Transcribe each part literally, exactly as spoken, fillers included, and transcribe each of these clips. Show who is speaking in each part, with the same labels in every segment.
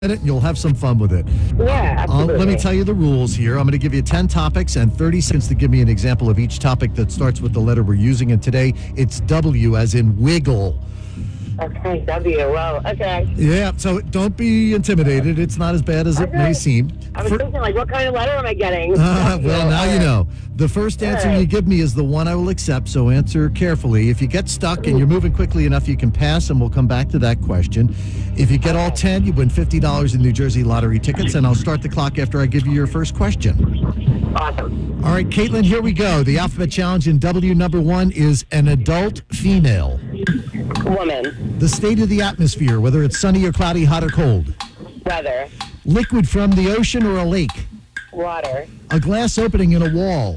Speaker 1: it and you'll have some fun with it.
Speaker 2: Yeah,
Speaker 1: Uh,
Speaker 2: absolutely.
Speaker 1: let me tell you the rules here. I'm going to give you ten topics and thirty seconds to give me an example of each topic that starts with the letter we're using. And today it's W as in wiggle.
Speaker 2: Okay, W. Well, okay.
Speaker 1: Yeah, so don't be intimidated. It's not as bad as it may
Speaker 2: Okay.
Speaker 1: seem.
Speaker 2: I was
Speaker 1: For-
Speaker 2: thinking, like, what kind of letter am I getting?
Speaker 1: Uh, well, now you
Speaker 2: All right.
Speaker 1: know. The first answer
Speaker 2: All right.
Speaker 1: you give me is the one I will accept, so answer carefully. If you get stuck and you're moving quickly enough, you can pass, and we'll come back to that question. If you get all ten, you win fifty dollars in New Jersey lottery tickets, and I'll start the clock after I give you your first question.
Speaker 2: Awesome.
Speaker 1: All right, Caitlin, here we go. The alphabet challenge in W number one is an adult female.
Speaker 2: Woman.
Speaker 1: The state of the atmosphere, whether it's sunny or cloudy, hot or cold.
Speaker 2: Weather.
Speaker 1: Liquid from the ocean or a lake.
Speaker 2: Water.
Speaker 1: A glass opening in a wall.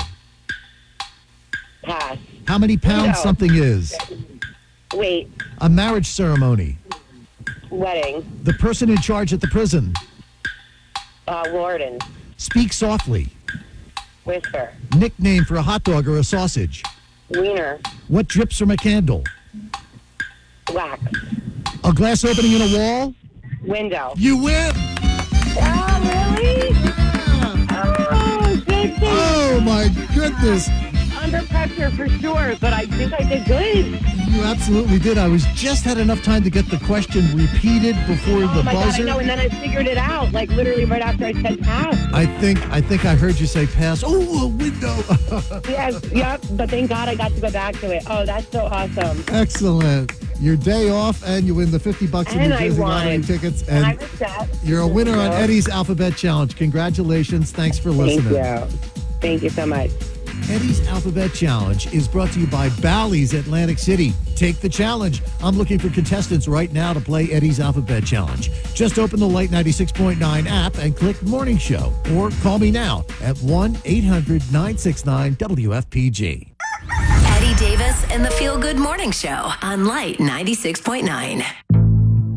Speaker 2: Pass.
Speaker 1: How many pounds
Speaker 2: No.
Speaker 1: something is.
Speaker 2: Wait.
Speaker 1: A marriage ceremony.
Speaker 2: Wedding.
Speaker 1: The person in charge at the prison.
Speaker 2: Uh, warden.
Speaker 1: Speak softly.
Speaker 2: Whisper.
Speaker 1: Nickname for a hot dog or a sausage.
Speaker 2: Wiener.
Speaker 1: What drips from a candle.
Speaker 2: Wax.
Speaker 1: A glass opening in a wall.
Speaker 2: Window.
Speaker 1: You win!
Speaker 2: Oh, really? Oh, sixty.
Speaker 1: Oh, my goodness.
Speaker 2: Under pressure for sure, but I think I did good.
Speaker 1: You absolutely did. I was just had enough time to get the question repeated before
Speaker 2: Oh
Speaker 1: the
Speaker 2: my God, I
Speaker 1: buzzer.
Speaker 2: know, and then I figured it out, like literally right after I said pass.
Speaker 1: I think I think I heard you say pass. Oh, a window.
Speaker 2: Yes, yep, but thank God I got to go back to it. Oh, that's so awesome.
Speaker 1: Excellent. Your day off, and you win the fifty bucks in
Speaker 2: And
Speaker 1: New
Speaker 2: I
Speaker 1: Jersey
Speaker 2: won.
Speaker 1: lottery tickets.
Speaker 2: And
Speaker 1: And
Speaker 2: I'm set.
Speaker 1: you're a winner on
Speaker 2: Thank you.
Speaker 1: Eddie's Alphabet Challenge. Congratulations. Thanks for listening.
Speaker 2: Thank you. Thank you so much.
Speaker 1: Eddie's Alphabet Challenge is brought to you by Bally's Atlantic City. Take the challenge. I'm looking for contestants right now to play Eddie's Alphabet Challenge. Just open the Light ninety-six point nine app and click Morning Show. Or call me now at one eight hundred nine six nine W F P G.
Speaker 3: Eddie Davis and the Feel Good Morning Show on Light ninety-six point nine.